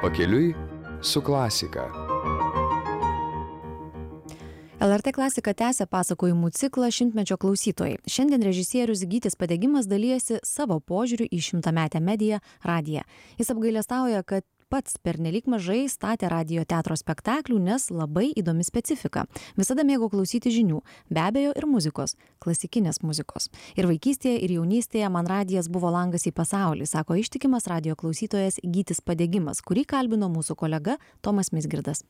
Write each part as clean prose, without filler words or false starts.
Pakeliui su klasika. LRT klasika tęsia pasakojimų ciklą Šimtmečio klausytojai. Šiandien režisierius Gytis Padegimas dalyjasi savo požiūriu į šimtametę mediją radiją. Jis apgailestauja, kad pats pernelyg mažai statė radijo teatro spektaklių, nes labai įdomi specifika. Visada mėgo klausyti žinių, be abejo ir muzikos, klasikinės muzikos. Ir vaikystėje, ir jaunystėje man radijas buvo langas į pasaulį, sako ištikimas radijo klausytojas Gytis Padegimas, kurį kalbino mūsų kolega Tomas Mizgirdas.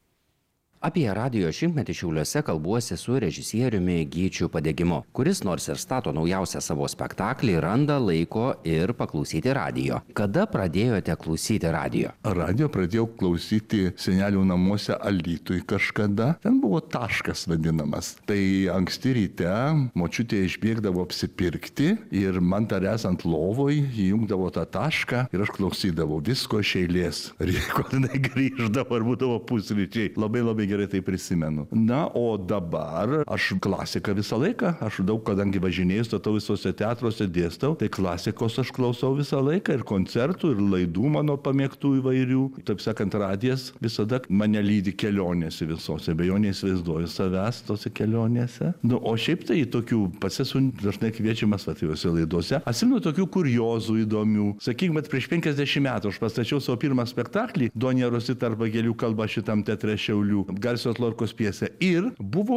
Apie radijo šimtmetį Šiauliuose kalbuosi su režisieriumi Gyčiu Padegimu, kuris nors ir stato naujausią savo spektaklį, randa laiko ir paklausyti radijo. Kada pradėjote klausyti radijo? Radijo pradėjau klausyti senelių namuose Alytuj kažkada. Ten buvo taškas vadinamas. Tai anksti ryte močiutė išbėgdavo apsipirkti ir man dar esant lovoj įjungdavo tą tašką ir aš klausydavau visko iš eilės. Kol jinai grįždavo ir būdavo pusryčiai. Labai gerai tai prisimenu. Na, o dabar aš klasiką visą laiką, aš daug, kadangi važinėjau, statau visose teatruose, dėstau, tai klasikos aš klausau visą laiką ir koncertų, ir laidų mano pamėgtų įvairių. Taip sakant, radijas visada mane lydi kelionėse visose, be jo neįsivaizduoju savęs tose kelionėse. Nu, o šiaip tai tokių pats esu dažnai kviečiamas atėjose laidose. Atsimenu tokių kuriozų įdomių. Sakykime, prieš 50 metų aš pastačiau savo pirmą spektaklį Donja Rosita arba Gėlių kalba šitam teatre Šiaulių. Garsios Lorkos pjesė. Ir buvo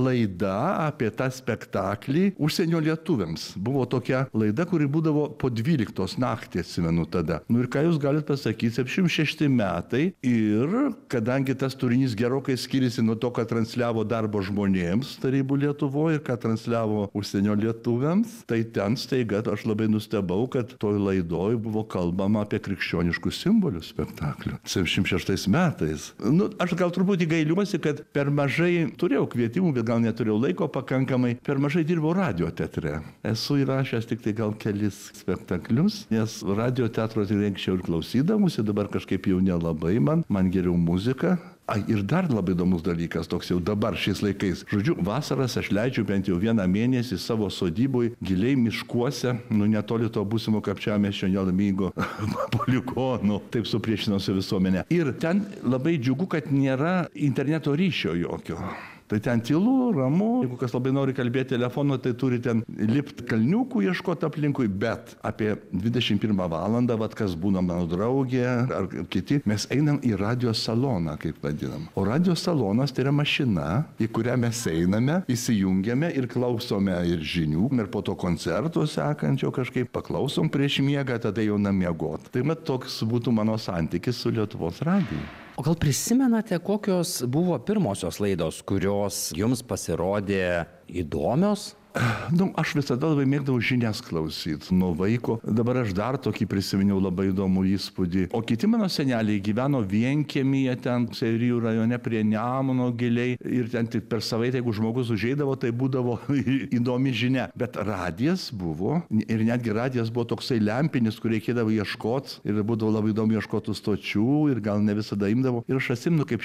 laida apie tą spektaklį užsienio lietuviams. Buvo tokia laida, kuri būdavo po 12 naktį, atsimenu tada. Nu ir ką jūs galite pasakyti, 76 metai ir kadangi tas turinys gerokai skiriasi nuo to, ką transliavo darbo žmonėms Tarybų Lietuvoje ir ką transliavo užsienio lietuviams, tai ten staiga aš labai nustebau, kad toj laidoj buvo kalbama apie krikščioniškus simbolius spektaklio. 76 metais. Nu, aš gal truputį gailiuosi, kad per mažai turėjau kvietimų, bet gal neturėjau laiko pakankamai, per mažai dirbau radio teatre. Esu įrašęs tik tai gal kelis spektaklius, nes radio teatro tik anksčiau ir klausydamusi, dabar kažkaip jau nelabai man geriau muzika. Ir dar labai įdomus dalykas, toks jau dabar šiais laikais. Žodžiu, vasaras aš leidžiu bent jau 1 mėnesį savo sodyboj, giliai miškuose, netoli to būsimo Kapčiamiesčio nelaimingo poligono, taip supriešinausi visuomenę. Ir ten labai džiugu, kad nėra interneto ryšio jokio. Tai ten tylu, ramu, jeigu kas labai nori kalbėti telefonu, tai turi ten lipti kalniukų, ieškoti aplinkui, bet apie 21 valandą, kas būna mano draugė ar kiti, mes einam į radio saloną, kaip vadinam. O radio salonas tai yra mašina, į kurią mes einame, įsijungiame ir klausome ir žinių, ir po to koncerto sekančio kažkaip paklausom prieš miegą, tada jau namiegot. Tai toks būtų mano santykis su Lietuvos radiju. O gal prisimenate, kokios buvo pirmosios laidos, kurios jums pasirodė įdomios? Aš visada labai mėgdavau žinias klausyti nuo vaiko. Dabar aš dar tokį prisiminiau labai įdomų įspūdį. O kiti mano seneliai gyveno vienkiemyje ten, Seirijų rajone prie Nemuno giliai. Ir ten tik per savaitę, jeigu žmogus užeidavo, tai būdavo įdomi žinia. Bet radijas buvo, ir netgi radijas buvo toksai lempinis, kur reikėdavo ieškoti. Ir būdavo labai įdomu ieškoti stočių ir gal ne visada imdavo. Ir aš atsimenu, kaip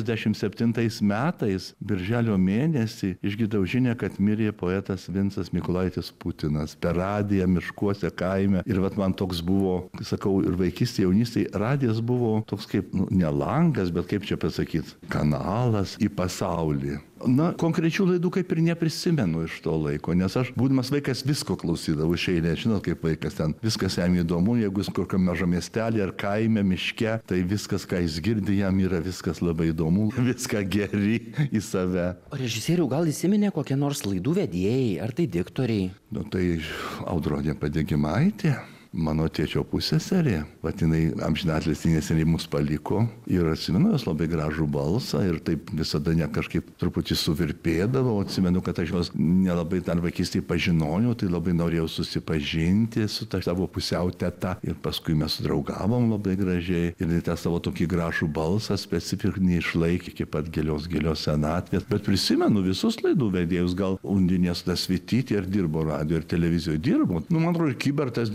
67 metais, birželio mėnesį, išgirdau žinią, kad mirė poetas Vincas Mykolaitis Putinas per radiją miškuose kaime. Ir man toks buvo, sakau, ir vaikystėje, jaunystėje, radijas buvo toks kaip, ne langas, bet kaip čia pasakyti, kanalas į pasaulį. Konkrečių laidų kaip ir neprisimenu iš to laiko, nes aš, būdamas vaikas, visko klausydavau iš eilės. Žinot, kaip vaikas ten, viskas jam įdomu, jeigu jis kokiam mažam miestelį ar kaime, miške, tai viskas, ką jis girdi, jam yra viskas labai įdomu, viską geri į save. O režisierių gal įsiminė kokie nors laidų vedėjai, ar tai diktoriai? Tai Audronė Padegimaitė. Mano tėčio pusseserė, jinai amžinatilsį neseniai mus paliko ir atsimenu jos labai gražų balsą ir taip visada kažkaip truputį suvirpėdavo. Atsimenu, kad aš jos nelabai dar vaikystėje pažinojau, tai labai norėjau susipažinti su ta savo pusiau teta ir paskui mes draugavom labai gražiai ir tą savo tokį gražų balsą specifinį išlaikė iki pat gilios senatvės. Bet prisimenu visus laidų vedėjus, gal Undinė Stasvytytė ir dirbo radio ir televizijoje dirbo. Man atrodo, ir Kybartas dirbo.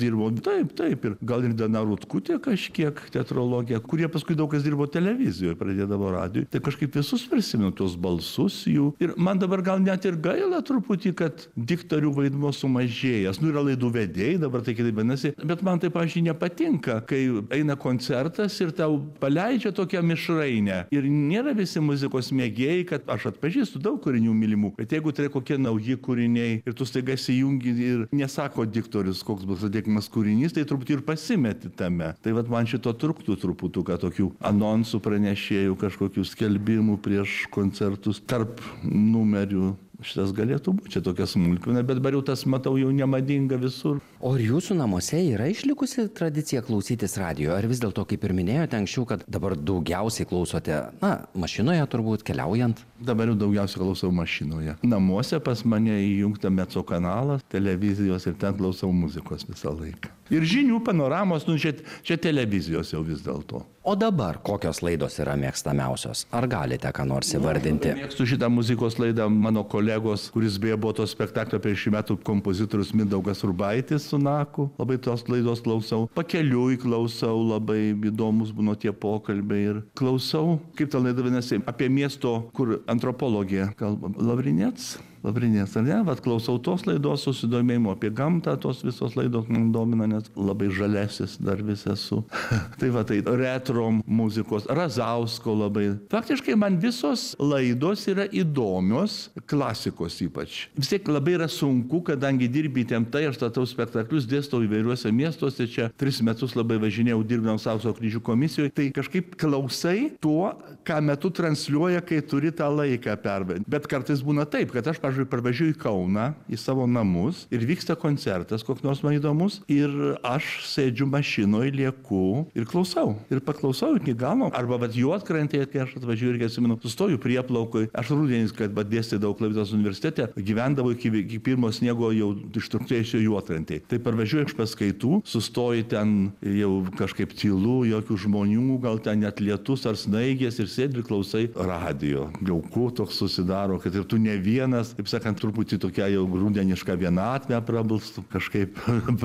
taip. Ir gal ir Dana Rutkutė kažkiek teatrologija, kurie paskui daug kas dirbo televizijoje, pradėdavo radijoje. Tai kažkaip visus prisimenu tuos balsus jų. Ir man dabar gal net ir gaila truputį, kad diktorių vaidmuo sumažėjęs. Nu, yra laidų vedėjai, dabar tai kitaip vadinasi. Bet man tai, pavyzdžiui, nepatinka, kai eina koncertas ir tau paleidžia tokią mišrainę. Ir nėra visi muzikos mėgėjai, kad aš atpažįstu daug kūrinių mylimų. Bet jeigu tai kokie nauji kūriniai ir tu staiga įsijungi ir nesako diktorius, koks bus atliekamas kūrinys, tai truputį ir pasimeti tame. Tai vat man šito truktų truputuką tokių anonsų pranešėjų, kažkokių skelbimų prieš koncertus tarp numerių. Šitas galėtų būti, čia tokia smulkmena, bet dabar jau tas matau jau nemadinga visur. O ar jūsų namuose yra išlikusi tradicija klausytis radijo? Ar vis dėlto, kaip ir minėjote anksčiau, kad dabar daugiausiai klausote, mašinoje turbūt, keliaujant? Dabar jau daugiausiai klausau mašinoje. Namuose pas mane įjungta Meco kanalas, televizijos ir ten klausau muzikos visą laiką. Ir žinių panoramos, čia televizijos jau vis dėlto. O dabar kokios laidos yra mėgstamiausios? Ar galite ką nors įvardinti? Mėgstu šitą muzikos laidą mano kolegos, kuris beje buvo to spektaklio prieš šį metų kompozitorius Mindaugas Urbaitis su Naku. Labai tos laidos klausau. Pakeliui klausau, labai įdomus būna tie pokalbiai ir klausau, kaip ta laida vadinasi, apie miesto, kur antropologija kalba. Lavrinėts, ar ne? Vat klausau tos laidos susidomėjimo apie gamtą, tos visos laidos man domina, nes labai žalesis dar vis esu. Tai retro muzikos, Razausko labai. Faktiškai man visos laidos yra įdomios, klasikos ypač. Vis tiek labai yra sunku, kadangi dirbi įtemptai, aš statau spektaklius, dėstau įvairiuose miestuose, čia 3 metus labai važinėjau, dirbdam Aukso kryžių komisijoje, tai kažkaip klausai tuo, ką metu transliuoja, kai turi tą laiką pervedti. Bet kartais būna taip, kad aš, parvažiuoju į Kauną, į savo namus ir vyksta koncertas, koks nors man įdomus ir aš sėdžiu mašinoje, lieku ir klausau. Ir paklausau iki galo. Arba Juodkrantėje, kai aš atvažiuoju ir atsimenu, sustoju prieplaukoj. Aš rudenį, kad dėstydavau Klaipėdos universitete, gyvendavau iki pirmo sniego jau ištrūktėjusio Juodkrantėje. Tai parvažiuoju iš paskaitų, sustoju ten jau kažkaip tylu, jokių žmonių, gal ten net lietus ar snaigės ir sėdi ir klausai radijo. Jauku toks susidaro, kad ir tu ne vienas, taip sakant, truputį tokia jau rudeniška vienatvė prabilstų, kažkaip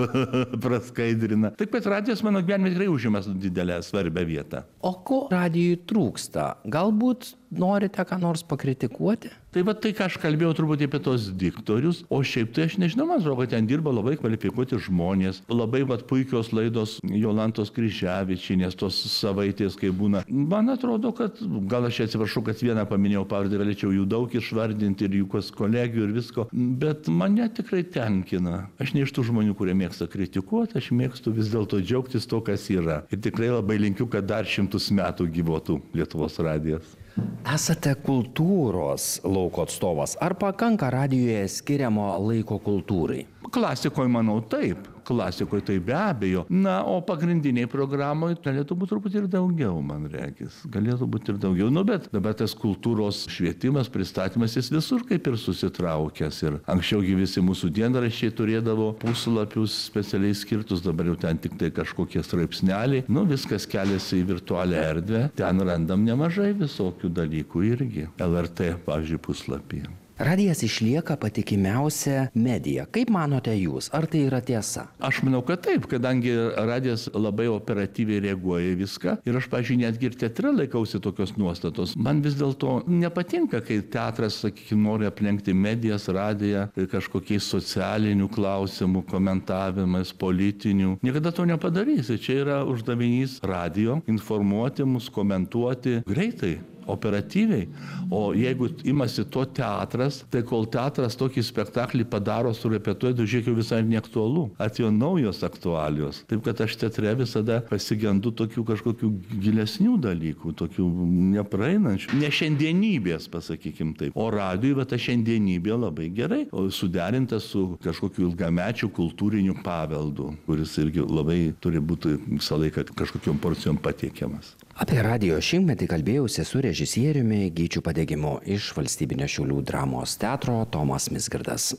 praskaidrina. Taip pat radijas mano gyvenime tikrai užima didelę svarbią vietą. O ko radijui trūksta? Galbūt norite ką nors pakritikuoti? Tai tai, ką aš kalbėjau truputį apie tos diktorius, o šiaip tai aš nežinau, man atrodo, kad ten dirba labai kvalifikuoti žmonės, labai puikios laidos Jolantos Kryževičienės, tos savaitės, kai būna. Man atrodo, kad, gal aš atsiprašau, kad vieną paminėjau pavardę, galėčiau jų daug išvardinti ir jų kolegijų ir visko, bet mane tikrai tenkina. Aš ne iš tų žmonių, kurie mėgsta kritikuoti, aš mėgstu vis dėlto džiaugtis to, kas yra. Ir tikrai labai linkiu, kad dar 100 metų gyvuotų Lietuvos radijas. Esate kultūros lauko atstovas. Ar pakanka radijuje skiriamo laiko kultūrai? Klasikoje, manau, taip. Klasikoje tai be abejo. Na, o pagrindiniai programoje galėtų būti truputį ir daugiau, man regis. Galėtų būti ir daugiau. Nu, bet dabar tas kultūros švietimas, pristatymas, jis visur kaip ir susitraukęs. Ir anksčiaugi visi mūsų dienraščiai turėdavo puslapius specialiai skirtus, dabar jau ten tik tai kažkokie straipsneliai. Nu, viskas keliasi į virtualią erdvę. Ten randam nemažai visokių dalykų irgi. LRT, pavyzdžiui, puslapyje. Radijas išlieka patikimiausia medija. Kaip manote jūs? Ar tai yra tiesa? Aš manau, kad taip, kadangi radijas labai operatyviai reaguoja į viską. Ir aš, pavyzdžiui, netgi ir teatre laikausi tokios nuostatos. Man vis dėlto nepatinka, kai teatras, sakykime, nori aplenkti medijas, radiją, kažkokiais socialinių klausimų, komentavimais, politinių. Niekada to nepadarysi. Čia yra uždavinys radijo informuoti mus, komentuoti greitai. Operatyviai. O jeigu imasi to teatras, tai kol teatras tokį spektaklį padaro, surepetuoja, tai žiūrėk, jau visai neaktualu. Atėjo naujos aktualijos. Taip, kad aš teatre visada pasigendu tokių kažkokių gilesnių dalykų, tokių nepraeinančių. Ne šiandienybės, pasakykim taip. O radijui, ta šiandienybė labai gerai, suderinta su kažkokiu ilgamečiu kultūriniu paveldu, kuris irgi labai turi būti visą laiką kažkokiom porcijom patiekiamas. Apie radijo 100-metį kalbėjausi su režisieriumi Gyčiu Padegimu iš Valstybinio Šiaulių dramos teatro Tomas Mizgirdas.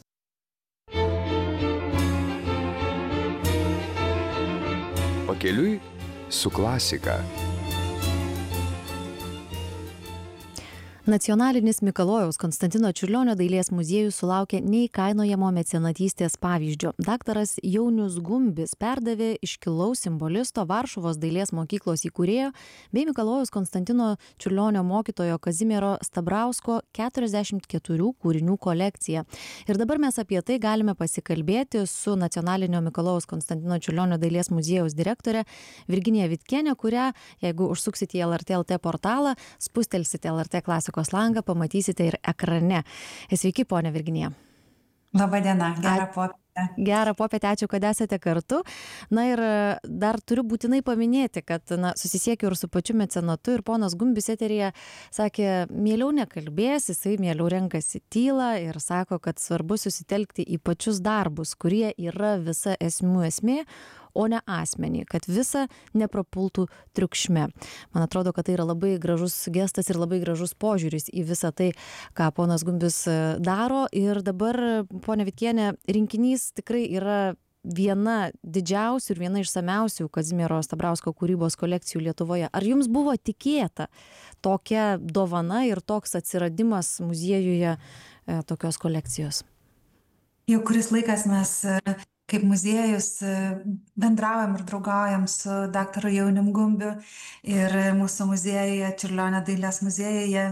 Pakeliui su klasika. Nacionalinis Mikalojaus Konstantino Čiurlionio dailės muziejus sulaukė neįkainojamo mecenatystės pavyzdžio. Daktaras Jaunius Gumbis perdavė iškilaus simbolisto Varšuvos dailės mokyklos įkūrėjo bei Mikalojaus Konstantino Čiurlionio mokytojo Kazimiero Stabrausko 44 kūrinių kolekciją. Ir dabar mes apie tai galime pasikalbėti su Nacionalinio Mikalojaus Konstantino Čiurlionio dailės muziejaus direktorė Virginija Vitkienė, kurią, jeigu užsuksite į LRT LT portalą, spustelsite LRT klasikos langą, pamatysite ir ekrane. Sveiki, ponia Virginija. Labadiena, gerą popietę. Gerą popietę, ačiū, kad esate kartu. Na ir dar turiu būtinai paminėti, kad susisiekiau ir su pačiu mecenatu ir ponas Gumbis eteryje sakė, mieliau nekalbės, jisai mieliau renkasi tylą ir sako, kad svarbu susitelkti į pačius darbus, kurie yra visa esmė, o ne asmenį, kad visa neprapultų triukšme. Man atrodo, kad tai yra labai gražus gestas ir labai gražus požiūris į visą tai, ką ponas Gumbis daro. Ir dabar, ponia Vitkienė, rinkinys tikrai yra viena didžiausių ir viena išsamiausių Kazimiero Stabrausko kūrybos kolekcijų Lietuvoje. Ar jums buvo tikėta tokia dovana ir toks atsiradimas muziejuje tokios kolekcijos? Jau kuris laikas mes kaip muziejus bendraujam ir draugaujam su daktaru Jaunium Gumbiu ir mūsų muziejuje, Čiurlionio dailės muziejuje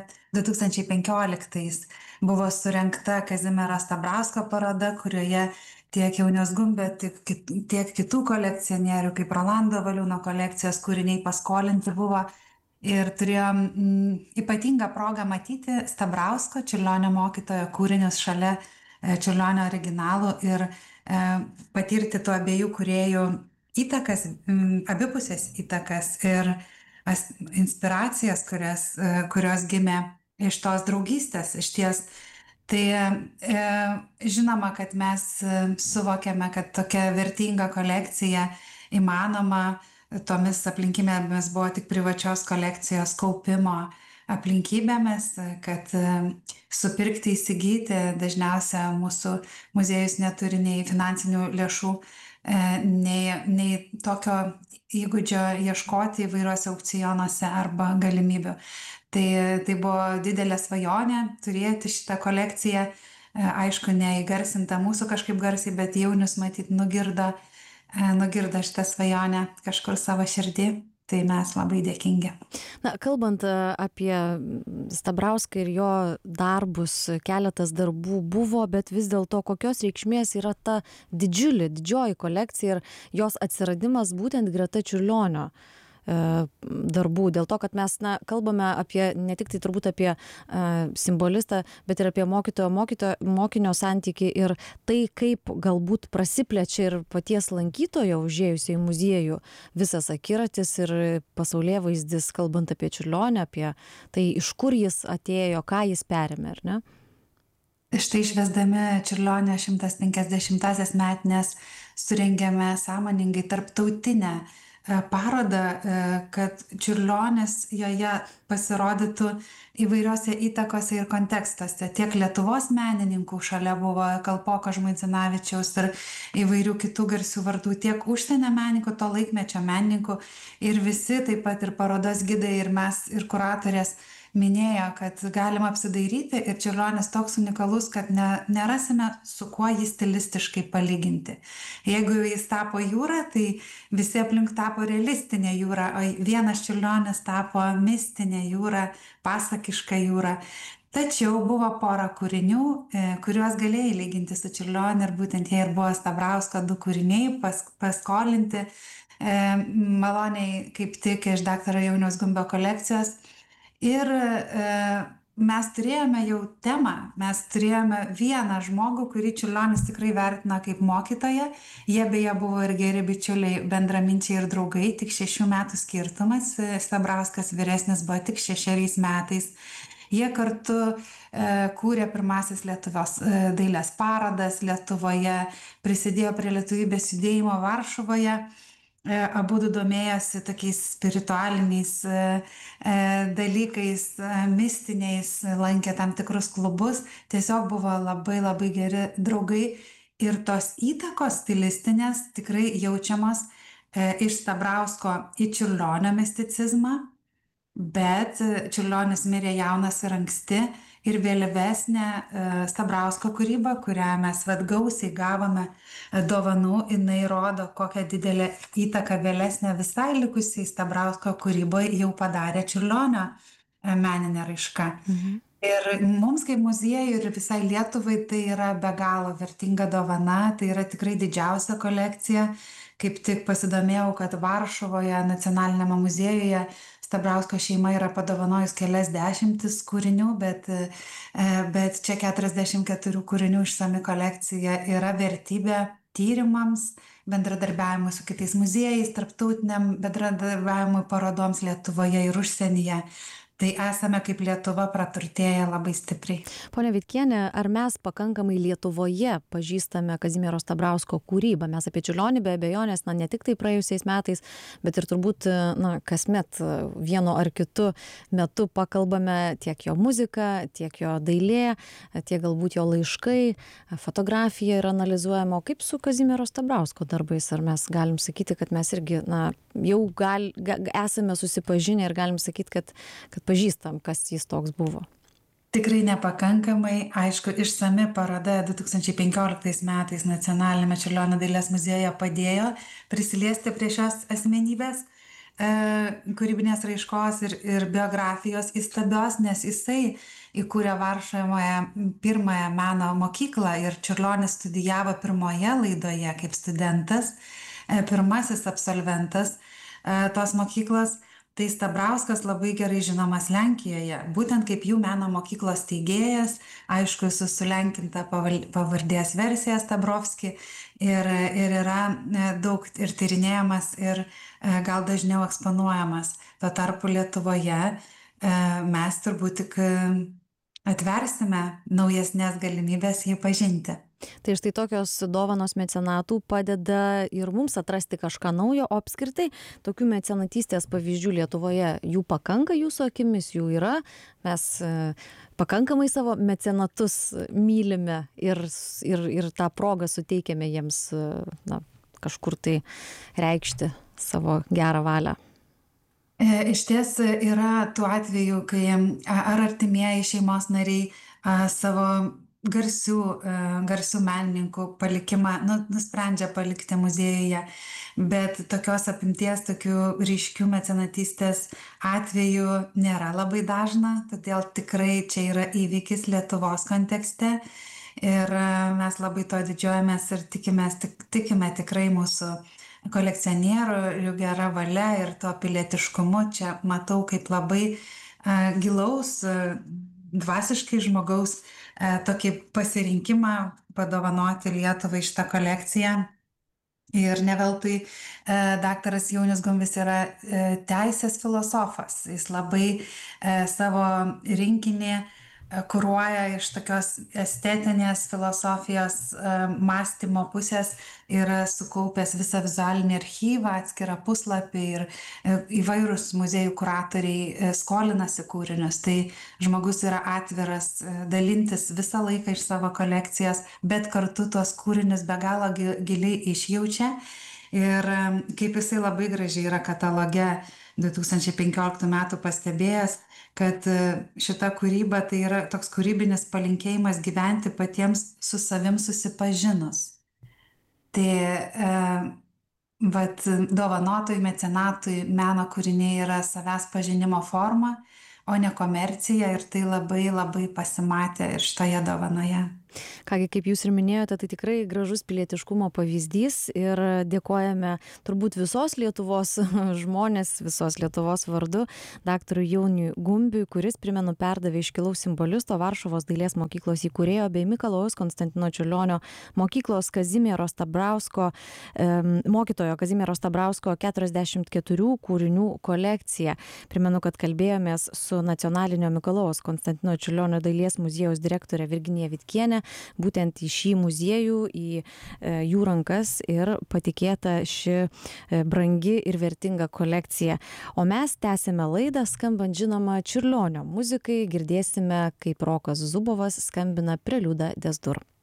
2015 buvo surengta Kazimiero Stabrausko paroda, kurioje tiek Jauniaus Gumbio, tiek kitų kolekcionierių, kaip Rolando Valiūno kolekcijos kūriniai paskolinti buvo. Ir turėjom ypatingą progą matyti Stabrausko, Čiurlionio mokytojo kūrinius šalia Čiurlionio originalų ir patirti tų abiejų kūrėjų įtakas, abipusės įtakas ir inspiracijas, kurios gimė iš tos draugystės. Išties, tai žinoma, kad mes suvokiame, kad tokia vertinga kolekcija įmanoma tomis aplinkybėmis buvo tik privačios kolekcijos kaupimo aplinkybėmis, kad supirkti, įsigyti dažniausia mūsų muziejus neturi nei finansinių lėšų, nei tokio įgūdžio ieškoti įvairiuose aukcionuose arba galimybių. Tai buvo didelė svajonė turėti šitą kolekciją, aišku, neįgarsinta mūsų kažkaip garsiai, bet Jaunius matyt nugirdo šitą svajonę kažkur savo širdį. Tai mes labai dėkingi. Na, kalbant apie Stabrauską ir jo darbus, keletas darbų buvo, bet vis dėlto kokios reikšmės yra ta didžioji kolekcija ir jos atsiradimas būtent greta Čiurlionio darbų, dėl to, kad mes kalbame apie, ne tik tai turbūt apie simbolistą, bet ir apie mokinio santykį ir tai, kaip galbūt prasiplečia ir paties lankytojo užėjusio į muziejų visas akiratis ir pasaulėvaizdis, kalbant apie Čiurlionį, apie tai, iš kur jis atėjo, ką jis perėmė, ar ne? Štai švęsdami Čiurlionio 150-asias metinės surengėme sąmoningai tarptautinę parodą, kad Čiurlionis joje pasirodytų įvairiose įtakose ir kontekstuose. Tiek Lietuvos menininkų šalia buvo Kalpoko Žmuidzinavičiaus ir įvairių kitų garsių vardų, tiek užsienio menininkų, to laikmečio menininkų ir visi, taip pat ir parodos gidai ir mes ir kuratorės minėjo, kad galima apsidairyti ir Čiurlionis toks unikalus, kad nerasime su kuo jį stilistiškai palyginti. Jeigu jis tapo jūra, tai visi aplink tapo realistinė jūra, o vienas Čiurlionis tapo mistinė jūra, pasakiška jūra. Tačiau buvo pora kūrinių, kuriuos galėjai lyginti su Čiurlioniu ir būtent jie ir buvo Stabrausko 2 kūriniai paskolinti maloniai kaip tik iš daktaro Jauniaus Gumbio kolekcijos. Ir mes turėjome jau temą, mes turėjome vieną žmogų, kurį Čiurlionis tikrai vertina kaip mokytoją. Jie beje buvo ir geri bičiuliai, bendraminčiai ir draugai, tik 6 metų skirtumas. Stabrauskas vyresnis buvo tik 6 metais. Jie kartu kūrė pirmasis Lietuvos dailės parodas Lietuvoje, prisidėjo prie lietuvybės judėjimo Varšuvoje. Abudu domėjosi tokiais spiritualiniais dalykais, mistiniais, lankė tam tikrus klubus, tiesiog buvo labai labai geri draugai ir tos įtakos stilistinės tikrai jaučiamos iš Stabrausko į Čiurlionio misticizmą, bet Čiurlionis mirė jaunas ir anksti ir vėlyvesnė Stabrausko kūryba, kurią mes gausiai gavome dovanų, jinai rodo, kokią didelę įtaką vėlesnė visai likusiai Stabrausko kūryboje jau padarė Čiurlionio meninė raiška. Ir mums kaip muziejui ir visai Lietuvai tai yra be galo vertinga dovana, tai yra tikrai didžiausia kolekcija. Kaip tik pasidomėjau, kad Varšuvoje nacionaliniame muziejuje Stabrausko šeima yra padovanojus kelias dešimtis kūrinių, bet čia 44 kūrinių išsami kolekcija yra vertybė tyrimams, bendradarbiavimui su kitais muziejais, tarptautiniam bendradarbiavimui parodoms Lietuvoje ir užsienyje. Tai esame kaip Lietuva praturtėję labai stipriai. Pone Vitkiene, ar mes pakankamai Lietuvoje pažįstame Kazimiero Stabrausko kūrybą? Mes apie Čiurlionį be abejonės, ne tik tai praėjusiais metais, bet ir turbūt kasmet vienu ar kitu metu pakalbame tiek jo muziką, tiek jo dailė, tiek galbūt jo laiškai, fotografija yra analizuojama. O kaip su Kazimiero Stabrausko darbais? Ar mes galim sakyti, kad mes irgi jau esame susipažinę ir galim sakyti, kad pažįstam, kas jis toks buvo? Tikrai nepakankamai. Aišku, išsami paroda 2015 metais Nacionalinėme Čiurlionio dailės muziejuje padėjo prisiliesti prie šios asmenybės kūrybinės raiškos ir biografijos įstabios, nes jisai įkūrė Varšuvoje pirmąją meno mokyklą ir Čiurlionis studijavo pirmoje laidoje kaip studentas, pirmasis absolventas tos mokyklos. Tai Stabrauskas labai gerai žinomas Lenkijoje, būtent kaip jų meno mokyklos steigėjas, aišku, su sulenkinta pavardės versija Stabrovski ir yra daug ir tyrinėjamas ir gal dažniau eksponuojamas. Tuo tarpu Lietuvoje mes turbūt tik atversime naujesnės galimybės jį pažinti. Tai štai tokios dovanos mecenatų padeda ir mums atrasti kažką naujo, o apskritai tokių mecenatystės pavyzdžių Lietuvoje, jų pakanka jūsų akimis, jų yra, mes pakankamai savo mecenatus mylime ir tą progą suteikiame jiems kažkur tai reikšti savo gerą valią. Iš ties yra tų atvejų, kai ar artimieji šeimos nariai savo garsių menininkų palikimą nusprendžia palikti muziejuje, bet tokios apimties, tokių ryškių mecenatystės atvejų nėra labai dažna, todėl tikrai čia yra įvykis Lietuvos kontekste ir mes labai to didžiuojamės ir tikime tikrai mūsų kolekcionierių, jų gera valia ir to pilietiškumu. Čia matau kaip labai gilaus, dvasiškai žmogaus tokį pasirinkimą padovanoti Lietuvai šitą kolekciją. Ir ne veltui daktaras Jaunius Gumbis yra teisės filosofas. Jis labai savo rinkinį kuruoja iš tokios estetinės filosofijos mąstymo pusės, yra sukaupęs visą vizualinį archyvą, atskirą puslapį ir įvairūs muziejų kuratoriai skolinasi kūrinius. Tai žmogus yra atviras dalintis visą laiką iš savo kolekcijos, bet kartu tuos kūrinius be galo giliai išjaučia. Ir kaip jisai labai gražiai yra kataloge 2015 metų pastebėjęs, kad šita kūryba tai yra toks kūrybinis palinkėjimas gyventi patiems su savim susipažinus. Tai dovanotojui, mecenatui meno kūriniai yra savęs pažinimo forma, o ne komercija, ir tai labai labai pasimatė ir šitoje dovanoje. Kągi, kaip jūs ir minėjote, tai tikrai gražus pilietiškumo pavyzdys ir dėkojame turbūt visos Lietuvos žmonės, visos Lietuvos vardu daktarui Jauniui Gumbiui, kuris, primenu, perdavė iškilaus simbolisto Varšuvos dailės mokyklos įkūrėjo bei Mikalojaus Konstantino Čiurlionio mokyklos Kazimiero Stabrausko, mokytojo Kazimiero Stabrausko 44 kūrinių kolekciją. Primenu, kad kalbėjomės su Nacionalinio Mikalojaus Konstantino Čiurlionio dailės muziejaus direktorė Virginija Vitkienė. Būtent į šį muziejų, į jų rankas ir patikėta ši brangi ir vertinga kolekcija. O mes tęsime laidą, skambant žinoma Čiurlionio muzikai, girdėsime, kaip Rokas Zubovas skambina preliudą Des Dur.